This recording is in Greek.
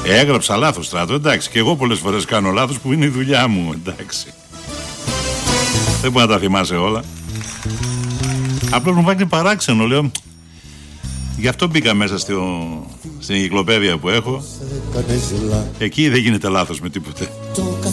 Έγραψα λάθος, Στράτο, εντάξει. Και εγώ πολλές φορές κάνω λάθος που είναι η δουλειά μου, εντάξει. Δεν μπορεί να τα θυμάσαι όλα. Απλώς μου φάνηκε παράξενο, λέω. Γι' αυτό μπήκα μέσα στην εγκυκλοπαίδεια που έχω. Εκεί δεν γίνεται λάθος με τίποτε.